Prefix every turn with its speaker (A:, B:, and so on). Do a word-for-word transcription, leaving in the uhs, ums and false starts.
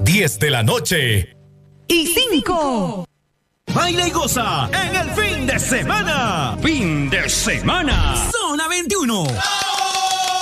A: diez de la noche.
B: Y cinco.
C: Baila y goza en el fin de semana. Fin de semana. Zona veintiuno.